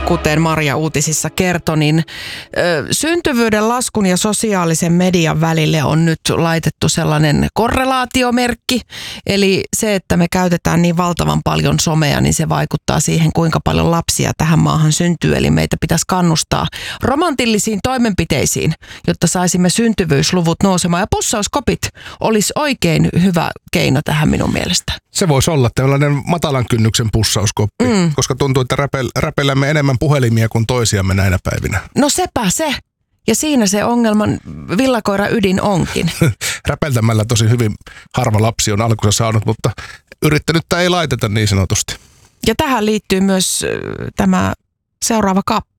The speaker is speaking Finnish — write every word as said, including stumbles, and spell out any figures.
kuten Marja uutisissa kertoi, niin ö, syntyvyyden laskun ja sosiaalisen median välille on nyt laitettu sellainen korrelaatiomerkki. Eli se, että me käytetään niin valtavan paljon somea, niin se vaikuttaa siihen, kuinka paljon lapsia tähän maahan syntyy. Eli meitä pitäisi kannustaa romantillisiin toimenpiteisiin, jotta saisimme syntyvyysluvut nousemaan. Ja pussauskopit olisi oikein hyvä keino tähän minun mielestä. Se voisi olla tällainen matalan kynnyksen pussauskoppi, mm. koska tuntuu, että räpe, räpellämme enemmän puhelimia kuin toisiamme näinä päivinä. No sepä se. Ja siinä se ongelman villakoira ydin onkin. Räpeltämällä tosi hyvin harva lapsi on alkunsa saanut, mutta yrittänyttä ei laiteta niin sanotusti. Ja tähän liittyy myös tämä seuraava kappale.